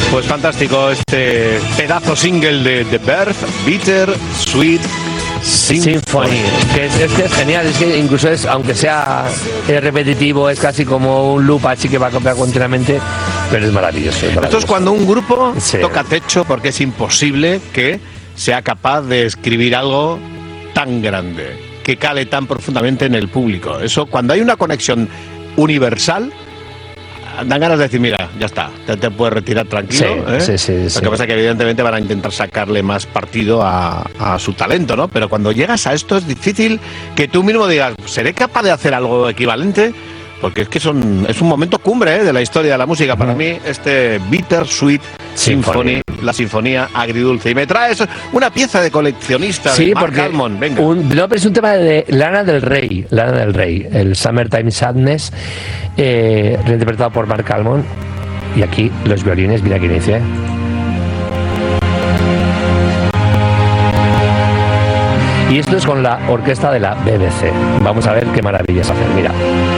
Pues fantástico este pedazo single de The Birth, Bitter Sweet Symphony. Que es genial, es que incluso aunque sea repetitivo, es casi como un loop así que va a copiar continuamente, pero es maravilloso. Esto es cuando un grupo toca techo, porque es imposible que sea capaz de escribir algo tan grande, que cale tan profundamente en el público. Eso, cuando hay una conexión universal, dan ganas de decir, mira, ya está, te puedes retirar tranquilo. Sí. Lo que pasa es que evidentemente van a intentar sacarle más partido a su talento, ¿no? Pero cuando llegas a esto es difícil que tú mismo digas, ¿seré capaz de hacer algo equivalente? Porque es que es un momento cumbre de la historia de la música. Para mí, este Bitter Sweet Symphony, la sinfonía agridulce. Y me traes una pieza de coleccionista de Mark Almond. Venga. No, pero es un tema de Lana del Rey, el Summertime Sadness, reinterpretado por Mark Almond. Y aquí los violines, mira quién dice. Y esto es con la orquesta de la BBC. Vamos a ver qué maravillas hacen, mira.